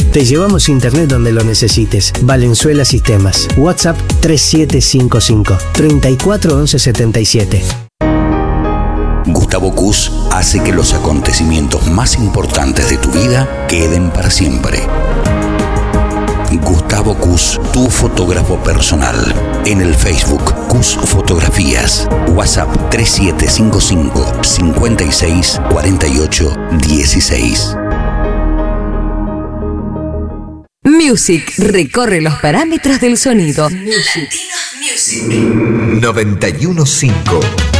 Te llevamos internet donde lo necesites. Valenzuela Sistemas. WhatsApp 3755 34 11 77. Gustavo Kuss hace que los acontecimientos más importantes de tu vida queden para siempre. Gustavo Kuss, tu fotógrafo personal. En el Facebook, Kuss Fotografías. WhatsApp 3755 56 48 16. Music recorre los parámetros del sonido. Latinos Music 91.5.